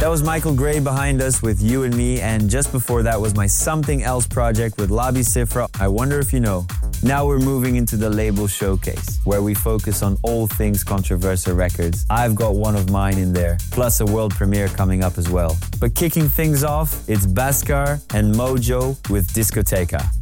That was Michael Gray behind us with You and Me, and just before that was my Something Else project with Labi Sifra, I Wonder If You Know. Now we're moving into the label showcase, where we focus on all things Controversa Records. I've got one of mine in there, plus a world premiere coming up as well. But kicking things off, it's Bhaskar and Mojo with Discoteca.